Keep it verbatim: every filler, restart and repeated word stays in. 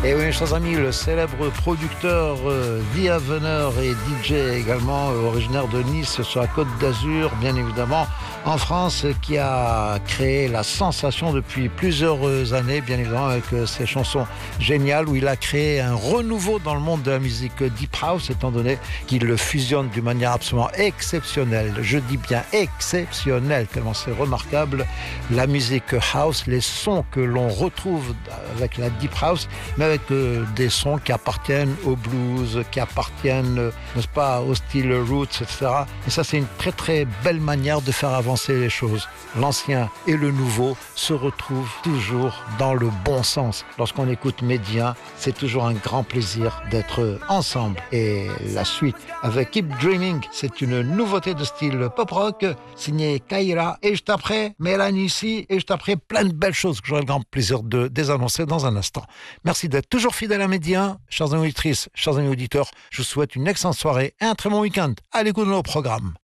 Et oui, chers amis, le célèbre producteur euh, The Havener et D J également, euh, originaire de Nice sur la Côte d'Azur, bien évidemment, en France, qui a créé la sensation depuis plusieurs années, bien évidemment, avec euh, ses chansons géniales, où il a créé un renouveau dans le monde de la musique Deep House, étant donné qu'il le fusionne d'une manière absolument exceptionnelle. Je dis bien exceptionnelle, tellement c'est remarquable. La musique house, les sons que l'on retrouve avec la Deep House, mais avec euh, des sons qui appartiennent au blues, qui appartiennent, euh, n'est-ce pas, au style roots, et cetera. Et ça, c'est une très très belle manière de faire avancer les choses. L'ancien et le nouveau se retrouvent toujours dans le bon sens. Lorsqu'on écoute Médien, c'est toujours un grand plaisir d'être ensemble. Et la suite avec Keep Dreaming, c'est une nouveauté de style pop-rock, signé Kaira, et juste après Mélanie ici, et juste après plein de belles choses que j'aurai le grand plaisir de désannoncer dans un instant. Merci d'être toujours fidèle à Médien, chers amis auditrices, chers amis auditeurs. Je vous souhaite une excellente soirée et un très bon week-end à l'écoute de nos programmes.